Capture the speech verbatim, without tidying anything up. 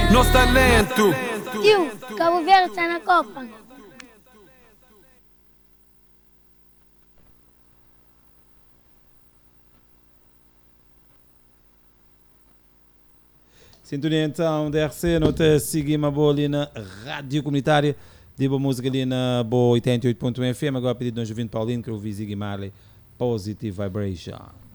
nosso talento. Tio, Cabo Verde está na Copa. Sintonia então da R C, nota seguimos a boa ali na rádio comunitária de boa música ali na boa oitenta e oito ponto um F M. Agora pedido de João Paulinho que eu vi Ziggy Marley, Positive Vibration.